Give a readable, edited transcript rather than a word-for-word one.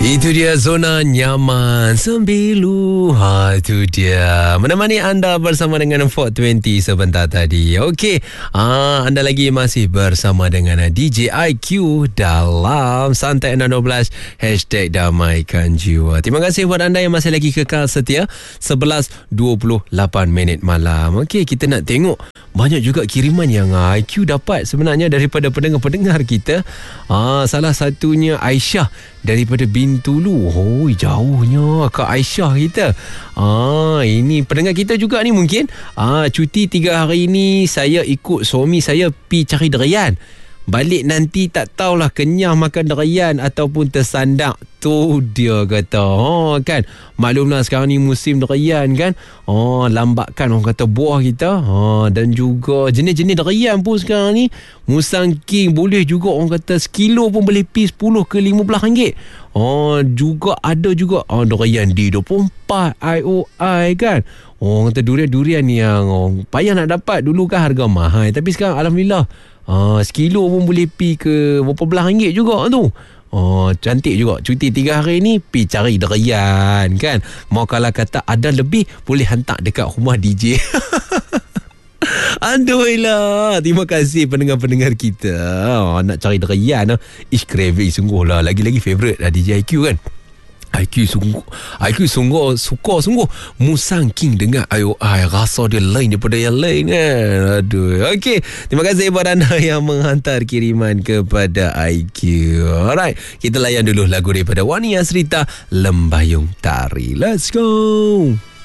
Itu dia zona nyaman Sembilu. Itu dia menemani anda bersama dengan 420 sebentar tadi. Okey, anda lagi masih bersama dengan DJ IQ dalam Santai 612 #Damaikan Jiwa. Terima kasih buat anda yang masih lagi kekal setia. 11.28 minit malam. Okey, kita nak tengok banyak juga kiriman yang IQ dapat sebenarnya daripada pendengar-pendengar kita. Salah satunya Aisyah daripada Bintulu. Oh, jauhnya Kak Aisyah kita. Ini pendengar kita juga ni mungkin. Cuti 3 hari ni saya ikut suami saya pi cari durian. Balik nanti tak tahulah kenyang makan durian ataupun tersandak. Tu dia kata. Kan, maklumlah sekarang ni musim durian kan. Lambatkan orang kata buah kita. Dan juga jenis-jenis durian pun sekarang ni Musang King boleh juga orang kata sekilo pun boleh pi 10 ke 15 ringgit. Juga ada juga durian D24 IOI kan. Orang kata durian-durian yang payah nak dapat. Dulu kan harga mahal, tapi sekarang alhamdulillah sekilo pun boleh pi ke berapa belas ringgit juga tu. Cantik juga. Cuti 3 hari ni pi cari durian kan. Mau kalau kata ada lebih boleh hantar dekat rumah DJ. Aduhlah, terima kasih pendengar-pendengar kita. Nak cari durian craving sungguh lah. Lagi-lagi favourite lah DJ IQ kan. IQ sungguh suka sungguh Musang King dengan IOI. Rasa dia lain daripada yang lain kan. Aduh. Okey, terima kasih kepada anda yang menghantar kiriman kepada IQ. Alright, kita layan dulu lagu daripada Wani Asrita, Lembayung Tari. Let's go.